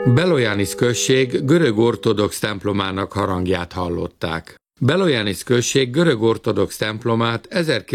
Belojánisz község görög ortodox templomának harangját hallották. Belojánisz község görög ortodox templomát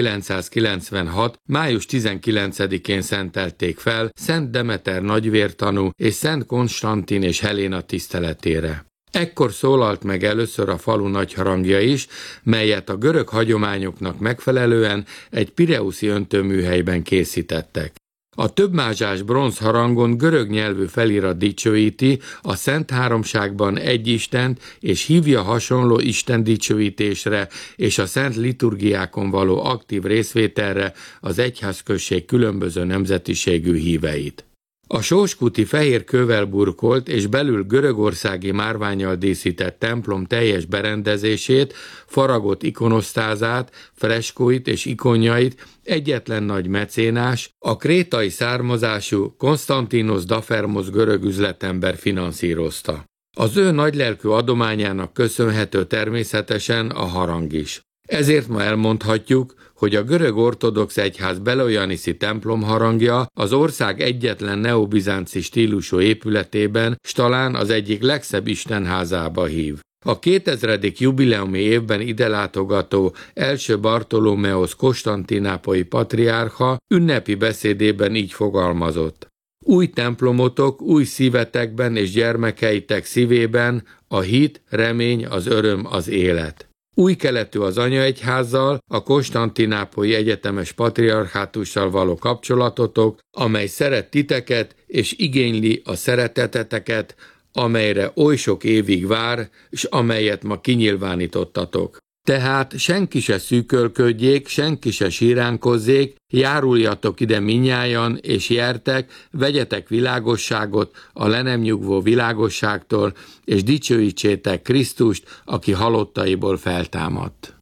1996. május 19-én szentelték fel Szent Demeter nagyvértanú és Szent Konstantin és Heléna tiszteletére. Ekkor szólalt meg először a falu nagy harangja is, melyet a görög hagyományoknak megfelelően egy pireuszi öntőműhelyben készítettek. A többmázsás bronzharangon görög nyelvű felirat dicsőíti a Szent Háromságban egy Istent, és hívja hasonló Isten dicsőítésre és a szent liturgiákon való aktív részvételre az egyházközség különböző nemzetiségű híveit. A sóskúti fehér kővel burkolt és belül görögországi márvánnyal díszített templom teljes berendezését, faragott ikonosztázát, freskóit és ikonjait egyetlen nagy mecénás, a krétai származású Konstantinos Dafermos görög üzletember finanszírozta. Az ő nagylelkű adományának köszönhető természetesen a harang is. Ezért ma elmondhatjuk, hogy a görög ortodox egyház belojaniszi templom harangja az ország egyetlen neobizánci stílusú épületében, s talán az egyik legszebb istenházába hív. A 2000. jubileumi évben ide látogató első Bartolomeosz konstantinápolyi patriárcha ünnepi beszédében így fogalmazott: új templomotok, új szívetekben és gyermekeitek szívében a hit, remény, az öröm, az élet. Új keletű az anyaegyházzal, a konstantinápolyi egyetemes patriarchátussal való kapcsolatotok, amely szeret titeket és igényli a szereteteteket, amelyre oly sok évig vár, és amelyet ma kinyilvánítottatok. Tehát senki se szűkölködjék, senki se síránkozzék, járuljatok ide minnyájan, és jertek, vegyetek világosságot a le nem nyugvó világosságtól, és dicsőítsétek Krisztust, aki halottaiból feltámadt.